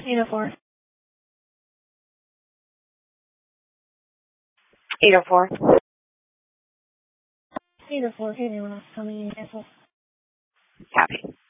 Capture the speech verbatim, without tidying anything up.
eight oh four. eight oh four. eight oh four, anyone else coming in, cancel. Copy.